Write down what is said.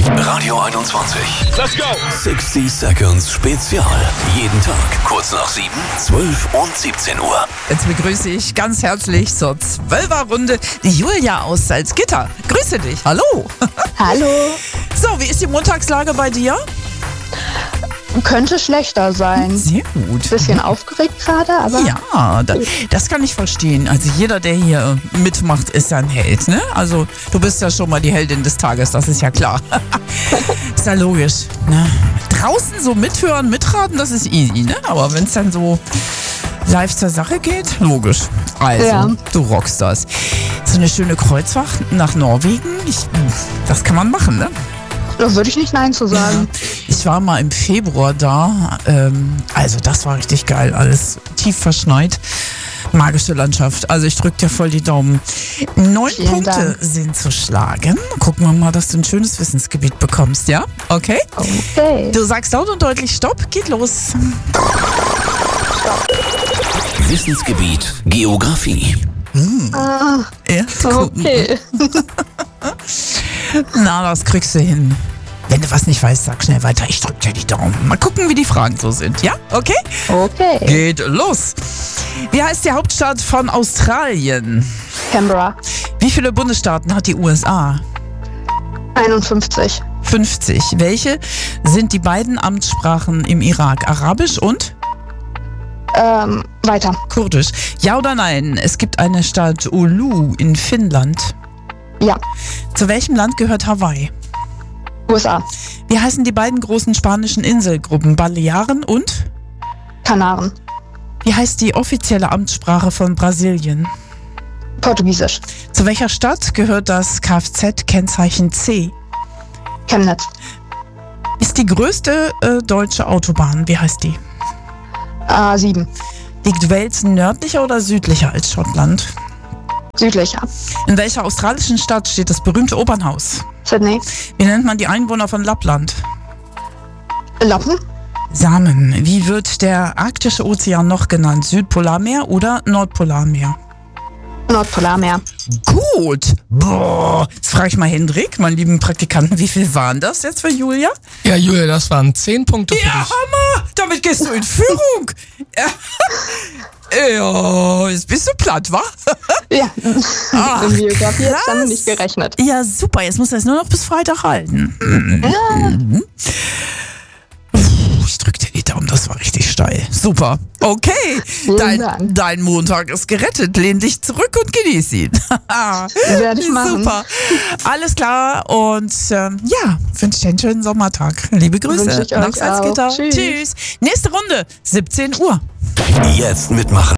Radio 21. Let's go! 60 Seconds Spezial. Jeden Tag kurz nach 7, 12 und 17 Uhr. Jetzt begrüße ich ganz herzlich zur 12er-Runde die Julia aus Salzgitter. Grüße dich. Hallo. Hallo. So, wie ist die Montagslage bei dir? Könnte schlechter sein. Sehr gut. Bisschen aufgeregt gerade, aber Ja, das kann ich verstehen. Also jeder, der hier mitmacht, ist ja ein Held, ne? Also du bist ja schon mal die Heldin des Tages, das ist ja klar. Ist ja logisch, ne? Draußen so mithören, mitraten, das ist easy, ne? Aber wenn es dann so live zur Sache geht, logisch. Also, Ja. Du rockst das. So eine schöne Kreuzfahrt nach Norwegen, das kann man machen, ne? da würde ich nicht Nein zu sagen. Ich war mal im Februar da, also das war richtig geil, alles tief verschneit, magische Landschaft, also ich drück dir voll die Daumen. 9 Vielen Punkte Dank. sind zu schlagen, gucken wir mal, dass du ein schönes Wissensgebiet bekommst, ja? Okay? Okay. Du sagst laut und deutlich Stopp, geht los. Wissensgebiet Geografie. Ja, gucken. Okay. Na, das kriegst du hin. Wenn du was nicht weißt, sag schnell weiter, ich drück dir die Daumen. Mal gucken, wie die Fragen so sind, ja? Okay? Okay. Geht los. Wie heißt die Hauptstadt von Australien? Canberra. Wie viele Bundesstaaten hat die USA? 51. 50. Welche sind die beiden Amtssprachen im Irak? Arabisch und Weiter. Kurdisch. Ja oder nein? Es gibt eine Stadt Oulu in Finnland. Ja. Zu welchem Land gehört Hawaii? USA. Wie heißen die beiden großen spanischen Inselgruppen? Balearen und? Kanaren. Wie heißt die offizielle Amtssprache von Brasilien? Portugiesisch. Zu welcher Stadt gehört das Kfz-Kennzeichen C? Chemnitz. Ist die größte deutsche Autobahn. Wie heißt die? A7. Liegt Wales nördlicher oder südlicher als Schottland? Südlicher. In welcher australischen Stadt steht das berühmte Opernhaus? Sydney. Wie nennt man die Einwohner von Lappland? Lappen. Samen. Wie wird der arktische Ozean noch genannt? Südpolarmeer oder Nordpolarmeer? Nordpolarmeer. Gut. Boah. Jetzt frage ich mal Hendrik, meinen lieben Praktikanten, wie viel waren das jetzt für Julia? Ja, Julia, das waren 10 Punkte für Ja, dich. Hammer! Damit gehst du in Führung. Ja, jetzt bist du platt, wa? Ja. Ach, In Biografie hat krass. damit nicht gerechnet. Ja, super. Jetzt musst du es nur noch bis Freitag halten. Ja. Ich drück dir die Daumen, das war richtig steil. Super. Okay, Vielen Dank. dein Montag ist gerettet. Lehn dich zurück und genieß ihn. Werde ich machen. Super. Alles klar und wünsche dir einen schönen Sommertag. Liebe Grüße Wünsche ich nach euch Salzgitter. auch. Tschüss. Nächste Runde, 17 Uhr. Jetzt mitmachen.